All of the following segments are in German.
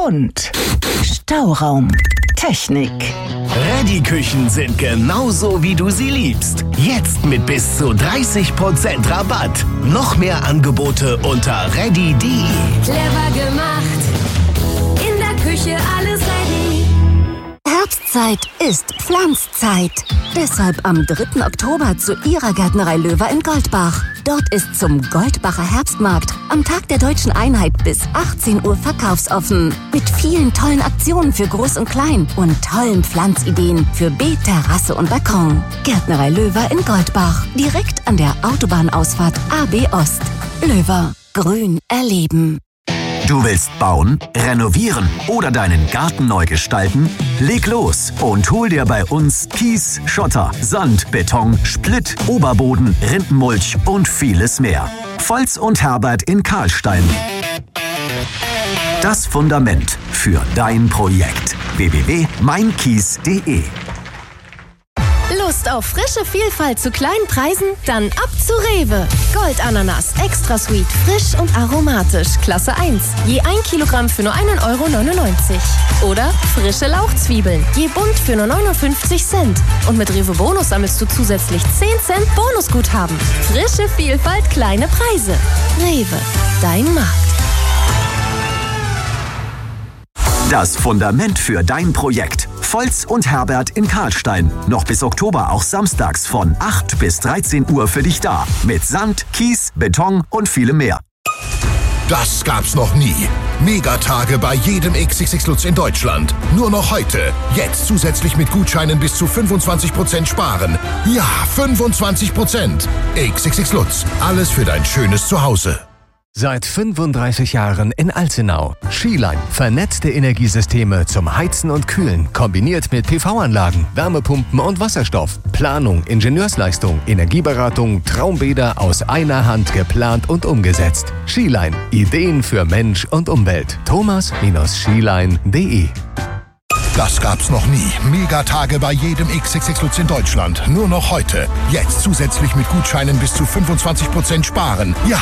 und Stauraum. Technik. Ready-Küchen sind genauso, wie du sie liebst. Jetzt mit bis zu 30% Rabatt. Noch mehr Angebote unter ready.de. Clever gemacht. In der Küche alles ready. Herbstzeit ist Pflanzzeit. Deshalb am 3. Oktober zu Ihrer Gärtnerei Löwer in Goldbach. Dort ist zum Goldbacher Herbstmarkt am Tag der Deutschen Einheit bis 18 Uhr verkaufsoffen. Mit vielen tollen Aktionen für Groß und Klein und tollen Pflanzideen für Beet, Terrasse und Balkon. Gärtnerei Löwer in Goldbach. Direkt an der Autobahnausfahrt AB Ost. Löwer. Grün erleben. Du willst bauen, renovieren oder deinen Garten neu gestalten? Leg los und hol dir bei uns Kies, Schotter, Sand, Beton, Splitt, Oberboden, Rindenmulch und vieles mehr. Volz und Herbert in Karlstein. Das Fundament für dein Projekt. www.meinkies.de. Lust auf frische Vielfalt zu kleinen Preisen? Dann ab zu Rewe. Goldananas, extra sweet, frisch und aromatisch, Klasse 1. Je 1 Kilogramm für nur 1,99 €. Oder frische Lauchzwiebeln, je bunt für nur 59 Cent. Und mit Rewe Bonus sammelst du zusätzlich 10 Cent Bonusguthaben. Frische Vielfalt, kleine Preise. Rewe, dein Markt. Das Fundament für dein Projekt. Volz und Herbert in Karlstein. Noch bis Oktober auch samstags von 8 bis 13 Uhr für dich da. Mit Sand, Kies, Beton und vielem mehr. Das gab's noch nie. Megatage bei jedem XXX Lutz in Deutschland. Nur noch heute. Jetzt zusätzlich mit Gutscheinen bis zu 25% sparen. Ja, 25%. XXX Lutz. Alles für dein schönes Zuhause. Seit 35 Jahren in Alzenau. Skiline. Vernetzte Energiesysteme zum Heizen und Kühlen. Kombiniert mit PV-Anlagen, Wärmepumpen und Wasserstoff. Planung, Ingenieursleistung, Energieberatung, Traumbäder aus einer Hand geplant und umgesetzt. Skiline. Ideen für Mensch und Umwelt. thomas-skiline.de. Das gab's noch nie. Megatage bei jedem XXX Lutz in Deutschland. Nur noch heute. Jetzt zusätzlich mit Gutscheinen bis zu 25% sparen. Ja,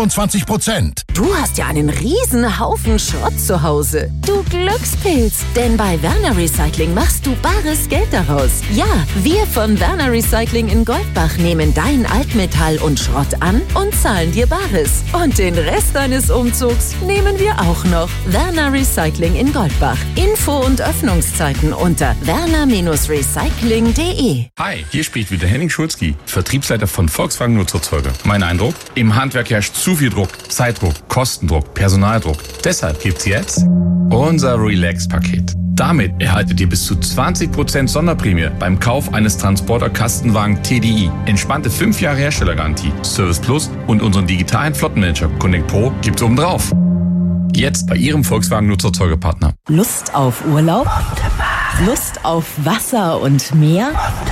25%. Du hast ja einen riesen Haufen Schrott zu Hause. Du Glückspilz. Denn bei Werner Recycling machst du bares Geld daraus. Ja, wir von Werner Recycling in Goldbach nehmen dein Altmetall und Schrott an und zahlen dir Bares. Und den Rest deines Umzugs nehmen wir auch noch. Werner Recycling in Goldbach. Info und Öffnungszeiten unter werner-recycling.de. Hi, hier spricht wieder Henning Schulzki, Vertriebsleiter von Volkswagen Nutzerzeuger. Mein Eindruck? Im Handwerk herrscht zu viel Druck, Zeitdruck, Kostendruck, Personaldruck. Deshalb gibt's jetzt unser Relax-Paket. Damit erhaltet ihr bis zu 20% Sonderprämie beim Kauf eines Transporter-Kastenwagen TDI. Entspannte 5 Jahre Herstellergarantie, Service Plus und unseren digitalen Flottenmanager Connect Pro gibt's obendrauf. Jetzt bei Ihrem Volkswagen Nutzerzeugerpartner. Lust auf Urlaub? Lust auf Wasser und Meer?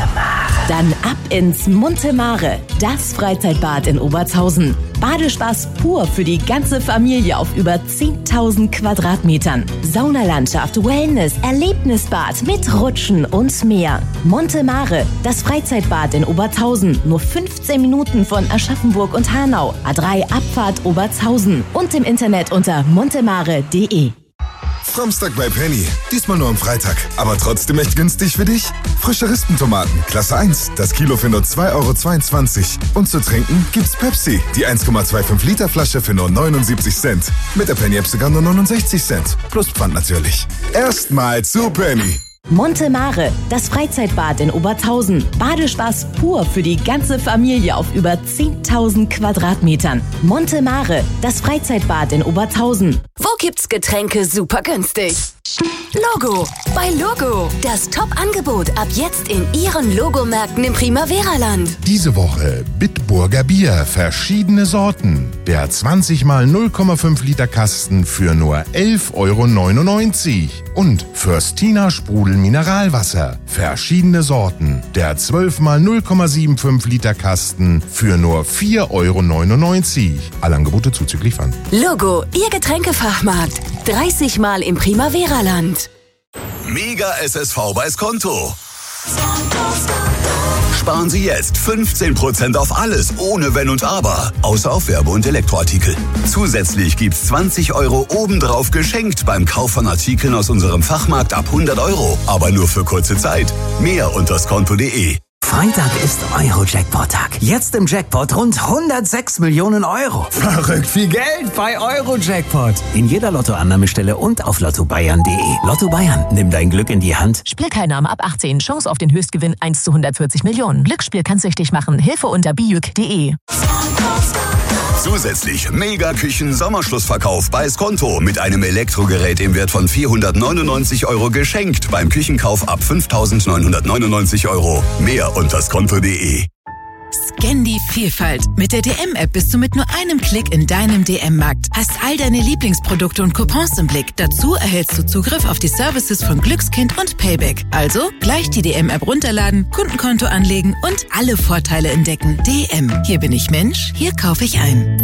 Dann ab ins Monte Mare, das Freizeitbad in Obertshausen. Badespaß pur für die ganze Familie auf über 10.000 Quadratmetern. Saunalandschaft, Wellness, Erlebnisbad mit Rutschen und mehr. Monte Mare, das Freizeitbad in Obertshausen. Nur 15 Minuten von Aschaffenburg und Hanau. A3 Abfahrt Obertshausen. Und im Internet unter montemare.de. Samstag bei Penny. Diesmal nur am Freitag. Aber trotzdem echt günstig für dich. Frische Rispentomaten, Klasse 1. Das Kilo für nur 2,22 €. Und zu trinken gibt's Pepsi. Die 1,25 Liter Flasche für nur 79 Cent. Mit der Penny-App sogar nur 69 Cent. Plus Pfand natürlich. Erstmal zu Penny. Monte Mare, das Freizeitbad in Obertshausen. Badespaß pur für die ganze Familie auf über 10.000 Quadratmetern. Monte Mare, das Freizeitbad in Obertshausen. Wo gibt's Getränke super günstig? Logo. Bei Logo. Das Top-Angebot ab jetzt in Ihren Logomärkten im Primavera-Land. Diese Woche Bitburger Bier, verschiedene Sorten. Der 20 mal 0,5 Liter Kasten für nur 11,99 €. Und Fürstina Sprudel Mineralwasser, verschiedene Sorten. Der 12 mal 0,75 Liter Kasten für nur 4,99 €. Alle Angebote zuzüglich Pfand. Logo, Ihr Getränkefachmarkt. 30 Mal im Primavera-Land. Mega SSV bei Skonto. sparen Sie jetzt 15% auf alles, ohne Wenn und Aber. Außer auf Werbe- und Elektroartikel. Zusätzlich gibt's 20 € obendrauf geschenkt beim Kauf von Artikeln aus unserem Fachmarkt ab 100 €. Aber nur für kurze Zeit. Mehr unter skonto.de. Freitag ist Euro-Jackpot-Tag. Jetzt im Jackpot rund 106 Millionen €. Verrückt viel Geld bei Euro-Jackpot. In jeder Lottoannahmestelle und auf lottobayern.de. Lotto Bayern, nimm dein Glück in die Hand. Spielteilnahme ab 18. Chance auf den Höchstgewinn 1 zu 140 Millionen. Glücksspiel kann süchtig machen. Hilfe unter bijuk.de. Zusätzlich Mega-Küchen-Sommerschlussverkauf bei Skonto mit einem Elektrogerät im Wert von 499 € geschenkt beim Küchenkauf ab 5.999 €. Mehr unter skonto.de. Scan die Vielfalt. Mit der DM-App bist du mit nur einem Klick in deinem DM-Markt. Hast all deine Lieblingsprodukte und Coupons im Blick. Dazu erhältst du Zugriff auf die Services von Glückskind und Payback. Also gleich die DM-App runterladen, Kundenkonto anlegen und alle Vorteile entdecken. DM. Hier bin ich Mensch, hier kaufe ich ein.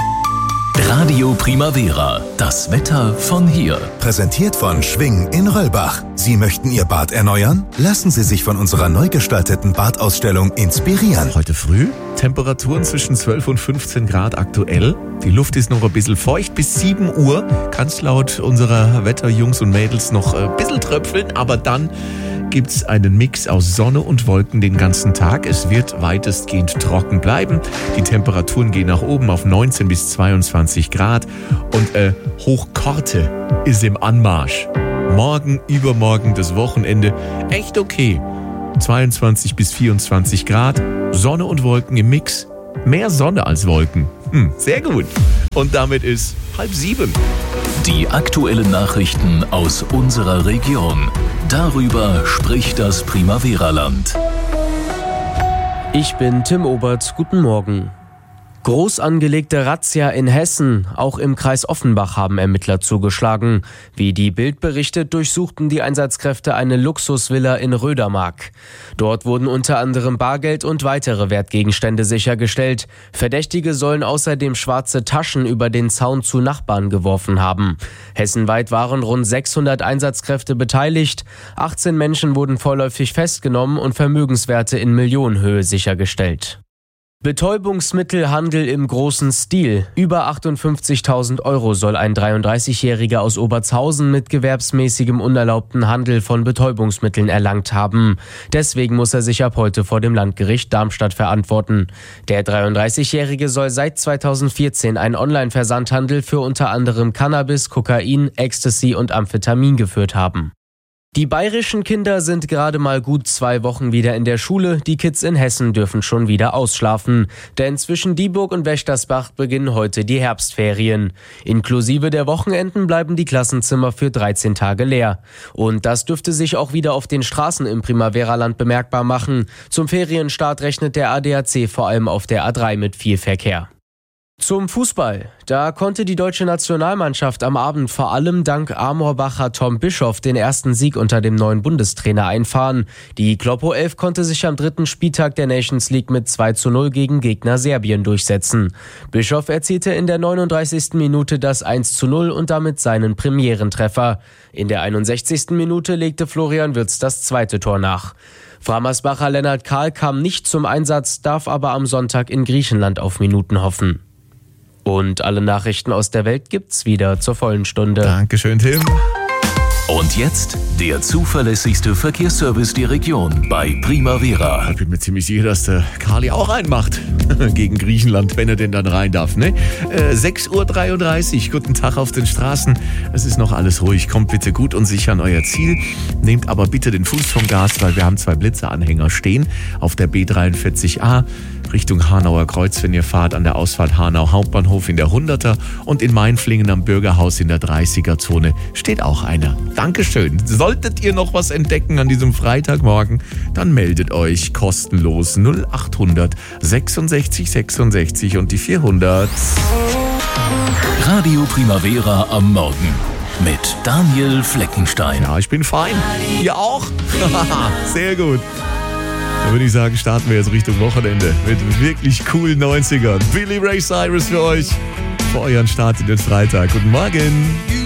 Radio Primavera. Das Wetter von hier. Präsentiert von Schwing in Röllbach. Sie möchten Ihr Bad erneuern? Lassen Sie sich von unserer neu gestalteten Badausstellung inspirieren. Heute früh Temperaturen zwischen 12 und 15 Grad aktuell. Die Luft ist noch ein bisschen feucht. Bis 7 Uhr kann es laut unserer Wetterjungs und Mädels noch ein bisschen tröpfeln. Aber dann gibt es einen Mix aus Sonne und Wolken den ganzen Tag. Es wird weitestgehend trocken bleiben. Die Temperaturen gehen nach oben auf 19 bis 22 Grad. Und Hochkorte ist im Anmarsch. Morgen, übermorgen, das Wochenende echt okay. 22 bis 24 Grad, Sonne und Wolken im Mix. Mehr Sonne als Wolken. Sehr gut. Und damit ist 6:30. Die aktuellen Nachrichten aus unserer Region. Darüber spricht das Primavera-Land. Ich bin Tim Obert. Guten Morgen. Groß angelegte Razzia in Hessen. Auch im Kreis Offenbach haben Ermittler zugeschlagen. Wie die Bild berichtet, durchsuchten die Einsatzkräfte eine Luxusvilla in Rödermark. Dort wurden unter anderem Bargeld und weitere Wertgegenstände sichergestellt. Verdächtige sollen außerdem schwarze Taschen über den Zaun zu Nachbarn geworfen haben. Hessenweit waren rund 600 Einsatzkräfte beteiligt. 18 Menschen wurden vorläufig festgenommen und Vermögenswerte in Millionenhöhe sichergestellt. Betäubungsmittelhandel im großen Stil. Über 58.000 € soll ein 33-Jähriger aus Obertshausen mit gewerbsmäßigem unerlaubten Handel von Betäubungsmitteln erlangt haben. Deswegen muss er sich ab heute vor dem Landgericht Darmstadt verantworten. Der 33-Jährige soll seit 2014 einen Online-Versandhandel für unter anderem Cannabis, Kokain, Ecstasy und Amphetamin geführt haben. Die bayerischen Kinder sind gerade mal gut 2 Wochen wieder in der Schule. Die Kids in Hessen dürfen schon wieder ausschlafen. Denn zwischen Dieburg und Wächtersbach beginnen heute die Herbstferien. Inklusive der Wochenenden bleiben die Klassenzimmer für 13 Tage leer. Und das dürfte sich auch wieder auf den Straßen im Primavera-Land bemerkbar machen. Zum Ferienstart rechnet der ADAC vor allem auf der A3 mit viel Verkehr. Zum Fußball. Da konnte die deutsche Nationalmannschaft am Abend vor allem dank Amorbacher Tom Bischoff den ersten Sieg unter dem neuen Bundestrainer einfahren. Die Kloppo 11 konnte sich am 3. Spieltag der Nations League mit 2:0 gegen Gegner Serbien durchsetzen. Bischoff erzielte in der 39. Minute das 1:0 und damit seinen Premierentreffer. In der 61. Minute legte Florian Wirtz das 2. Tor nach. Framersbacher Lennart Kahl kam nicht zum Einsatz, darf aber am Sonntag in Griechenland auf Minuten hoffen. Und alle Nachrichten aus der Welt gibt's wieder zur vollen Stunde. Dankeschön, Tim. Und jetzt der zuverlässigste Verkehrsservice der Region bei Primavera. Ich bin mir ziemlich sicher, dass der Kali auch reinmacht gegen Griechenland, wenn er denn dann rein darf. Ne? 6:33 Uhr, guten Tag auf den Straßen. Es ist noch alles ruhig. Kommt bitte gut und sicher an euer Ziel. Nehmt aber bitte den Fuß vom Gas, weil wir haben 2 Blitzeranhänger stehen auf der B43a. Richtung Hanauer Kreuz, wenn ihr fahrt, an der Ausfahrt Hanau Hauptbahnhof in der 100er und in Mainflingen am Bürgerhaus in der 30er-Zone steht auch einer. Dankeschön. Solltet ihr noch was entdecken an diesem Freitagmorgen, dann meldet euch kostenlos 0800 66 66 und die 400. Radio Primavera am Morgen mit Daniel Fleckenstein. Ja, ich bin fein. Ihr auch? Sehr gut. Dann würde ich sagen, starten wir jetzt Richtung Wochenende mit wirklich coolen 90ern. Billy Ray Cyrus für euch. Für euren Start in den Freitag. Guten Morgen.